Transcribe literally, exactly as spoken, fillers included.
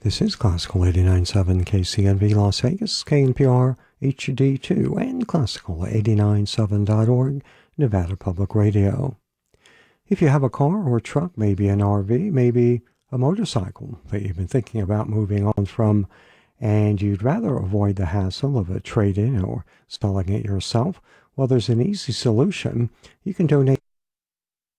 This is Classical eighty-nine point seven K C N V Las Vegas, K N P R H D two, and Classical eighty-nine point seven dot org, Nevada Public Radio. If you have a car or truck, maybe an R V, maybe a motorcycle that you've been thinking about moving on from, and you'd rather avoid the hassle of a trade-in or selling it yourself, well, there's an easy solution. You can donate